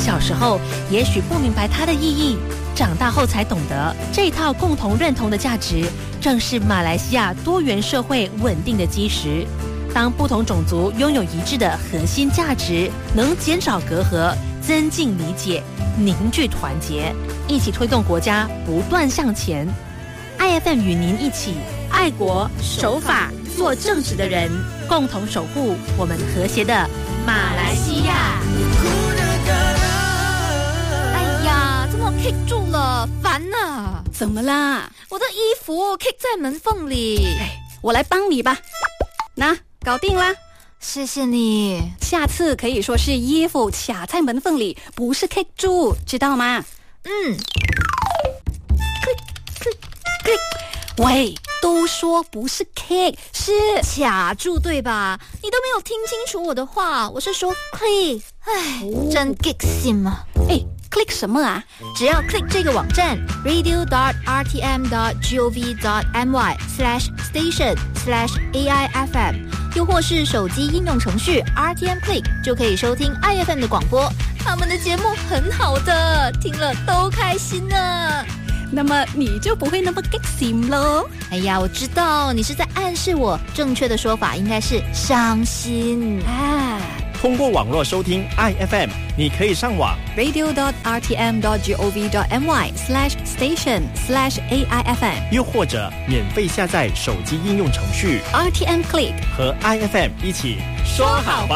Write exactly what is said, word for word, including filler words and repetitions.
小时候也许不明白它的意义，长大后才懂得，这套共同认同的价值，正是马来西亚多元社会稳定的基石。当不同种族拥有一致的核心价值，能减少隔阂，增进理解，凝聚团结，一起推动国家不断向前。I F M 与您一起爱国守法，做正直的人，共同守护我们和谐的马来西亚。 哎呀，怎么 kick 住了？烦啊！ 怎么啦？ 我的衣服 kick 在门缝里。 哎，我来帮你吧。那搞定啦， 谢谢你。 下次可以说是衣服卡在门缝里，不是 kick 住，知道吗？ 嗯。 喂，都说不是 kick， 是卡住对吧？你都没有听清楚我的话，我是说 click。唉，哦、真 kick 心啊！ 哎 ，click 什么啊？ 只要 click 这个网站 radio dot r t m dot gov dot my slash station slash a i f m， 又或是手机应用程序 R T M Click， 就可以收听 I F M 的广播。他们的节目很好的，听了都开心呢。 那么你就不会那么 kick 心咯。 哎呀，我知道你是在暗示我，正确的说法应该是伤心啊。 通过网络收听 I F M， 你可以上网 radio dot r t m dot gov dot my slash station slash a i f m， 又或者免费下载手机应用程序 R T M Click 和 I F M 一起说好吧。